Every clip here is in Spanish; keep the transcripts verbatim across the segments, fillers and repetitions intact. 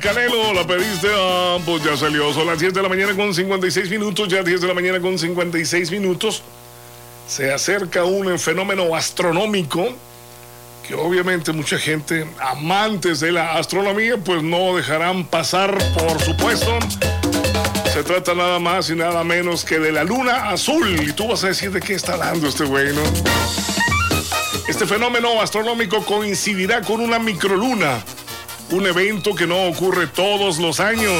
Canelo, la pediste, ah, pues ya salió, son las diez de la mañana con cincuenta y seis minutos, ya diez de la mañana con cincuenta y seis minutos. Se acerca un fenómeno astronómico que obviamente mucha gente, amantes de la astronomía, pues no dejarán pasar, por supuesto. Se trata nada más y nada menos que de la luna azul. Y tú vas a decir de qué está hablando este güey, ¿no? Este fenómeno astronómico coincidirá con una microluna, un evento que no ocurre todos los años.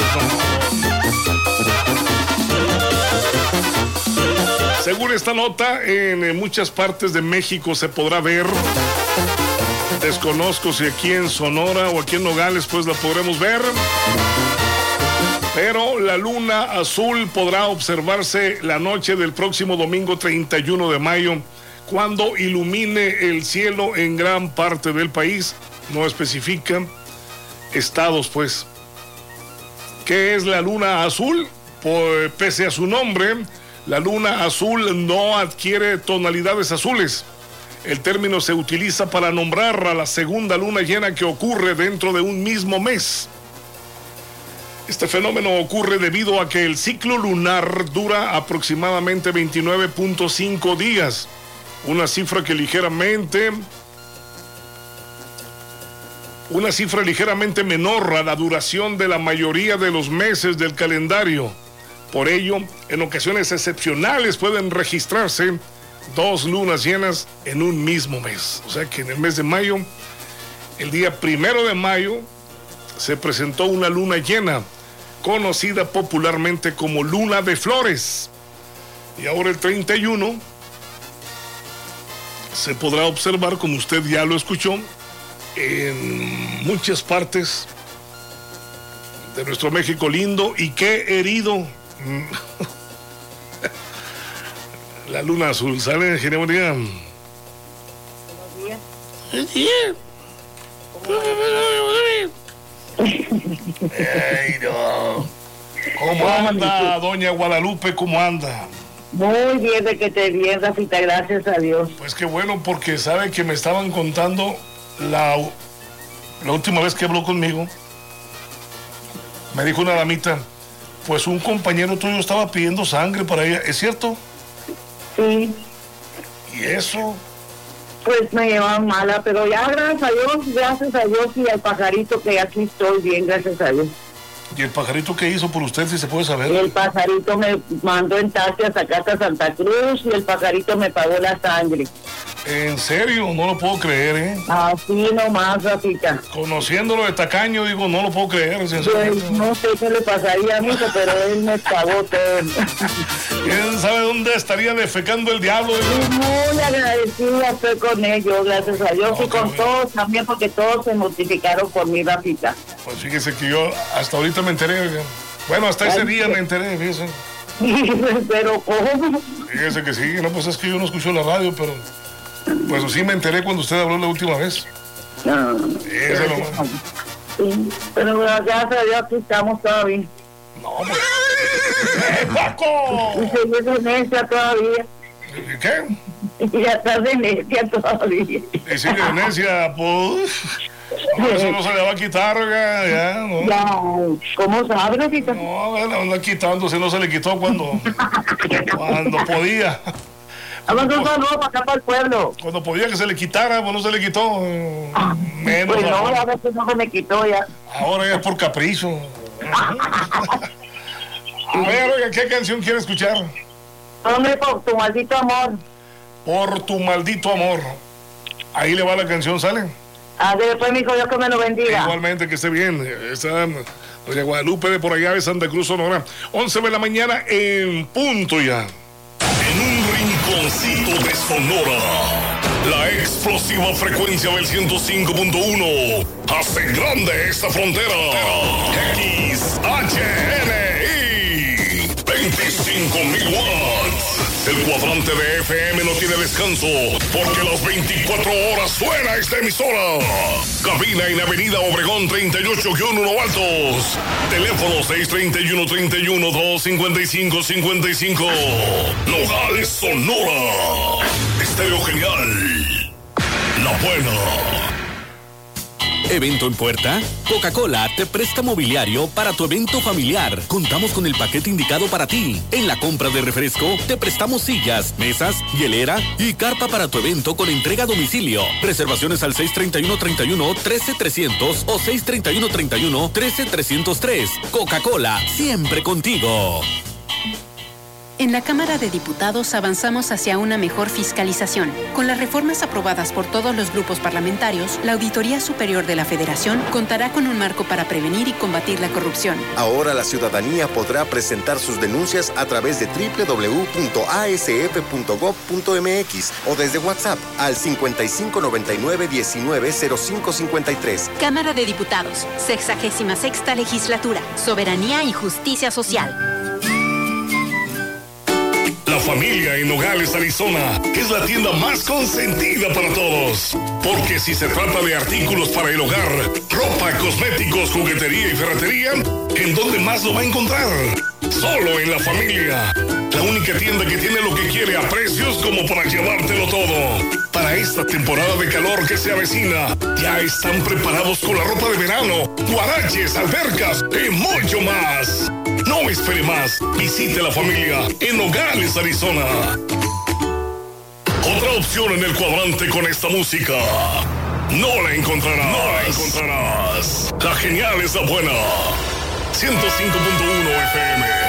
Según esta nota, en muchas partes de México se podrá ver. Desconozco si aquí en Sonora o aquí en Nogales pues la podremos ver. Pero la luna azul podrá observarse la noche del próximo domingo treinta y uno de mayo, cuando ilumine el cielo en gran parte del país. No especifica estados, pues. ¿Qué es la luna azul? Pues, pese a su nombre, la luna azul no adquiere tonalidades azules. El término se utiliza para nombrar a la segunda luna llena que ocurre dentro de un mismo mes. Este fenómeno ocurre debido a que el ciclo lunar dura aproximadamente veintinueve punto cinco días, una cifra que ligeramente, una cifra ligeramente menor a la duración de la mayoría de los meses del calendario. Por ello, en ocasiones excepcionales pueden registrarse dos lunas llenas en un mismo mes. O sea que en el mes de mayo, el día primero de mayo, se presentó una luna llena, conocida popularmente como luna de flores. Y ahora el treinta y uno se podrá observar, como usted ya lo escuchó, en muchas partes de nuestro México lindo. Y qué herido. La luna azul. ¿Sale, Ingeniero? Buen día. Buenos días. Ey, no. ¿Cómo anda, doña Guadalupe? ¿Cómo anda? Muy bien, de que te bien, Rafita, gracias a Dios. Pues qué bueno, porque sabe que me estaban contando la, la última vez que habló conmigo. Me dijo una damita, pues un compañero tuyo estaba pidiendo sangre para ella. ¿Es cierto? Sí. ¿Y eso? Pues me llevan mala, pero ya gracias a Dios, gracias a Dios y al pajarito que aquí estoy bien, gracias a Dios. ¿Y el pajarito qué hizo por usted, si se puede saber? El pajarito me mandó en taxi hasta acá hasta Santa Cruz y el pajarito me pagó la sangre. ¿En serio? No lo puedo creer, ¿eh? Así nomás, Rafita. Conociéndolo de tacaño, digo, no lo puedo creer. Pues no sé qué le pasaría a mí, pero él me pagó todo. ¿Quién sabe dónde estaría defecando el diablo? Y muy agradecida estoy con ellos, gracias a Dios, no, y con bien. Todos también, porque todos se mortificaron por mi, Rafita. Pues fíjese que yo hasta ahorita me enteré. Bueno, hasta Ay, ese día me enteré, fíjese. Pero, ¿cómo? Fíjese que sí, no, pues es que yo no escucho la radio, pero pues sí me enteré cuando usted habló la última vez. No, Eso pero, no. Sí, pero gracias a Dios aquí estamos todavía. No, pues... ¡Eh, Paco! Y seguí de necia todavía. ¿Qué? Y ya estás de necia todavía. Y sigue de necia, pues... No, eso no se le va a quitar, ya, ya, ¿no? Ya, ¿cómo sabes, Rafita? No, bueno, anda quitándose, no se le quitó cuando... cuando podía. Hablando un saludo para acá para el pueblo. Cuando podía que se le quitara, pues no se le quitó. Ah, menos. Pues no, a veces no se me quitó ya. Ahora ya es por capricho. A ver, oiga, ¿qué canción quiere escuchar? Hombre, por tu maldito amor. Por tu maldito amor. Ahí le va la canción, ¿sale? Ah, después, mijo, Dios que me lo bendiga. Igualmente, que esté bien. Está doña Guadalupe de por allá de Santa Cruz, Sonora. once de la mañana en punto ya. En un rinconcito de Sonora, la explosiva frecuencia del ciento cinco punto uno hace grande esta frontera. X H N I, veinticinco mil watts. El cuadrante de F M no tiene descanso, porque las veinticuatro horas suena esta emisora. Cabina en Avenida Obregón treinta y ocho uno Altos. Teléfono seis treinta y uno, treinta y uno, dos cincuenta y cinco, cincuenta y cinco. Nogales, Sonora. Estéreo Genial. La buena. ¿Evento en puerta? Coca-Cola te presta mobiliario para tu evento familiar. Contamos con el paquete indicado para ti. En la compra de refresco, te prestamos sillas, mesas, hielera y carpa para tu evento con entrega a domicilio. Reservaciones al seis treinta y uno treinta y uno trece trescientos o seis treinta y uno treinta y uno trece trescientos tres. Coca-Cola, siempre contigo. En la Cámara de Diputados avanzamos hacia una mejor fiscalización. Con las reformas aprobadas por todos los grupos parlamentarios, la Auditoría Superior de la Federación contará con un marco para prevenir y combatir la corrupción. Ahora la ciudadanía podrá presentar sus denuncias a través de doble u doble u doble u punto a s f punto gob punto m x o desde WhatsApp al cincuenta y cinco noventa y nueve diecinueve cero cinco cincuenta y tres. Cámara de Diputados, sexagésima sexta legislatura, soberanía y justicia social. La familia en Nogales, Arizona, es la tienda más consentida para todos. Porque si se trata de artículos para el hogar, ropa, cosméticos, juguetería y ferretería, ¿en dónde más lo va a encontrar? Solo en La Familia. La única tienda que tiene lo que quiere a precios como para llevártelo todo. Para esta temporada de calor que se avecina, ya están preparados con la ropa de verano, guaraches, albercas y mucho más. No espere más. Visite La Familia en Nogales, Arizona. Otra opción en el cuadrante con esta música. No la encontrarás. No la encontrarás. La genial es la buena. ciento cinco punto uno F M.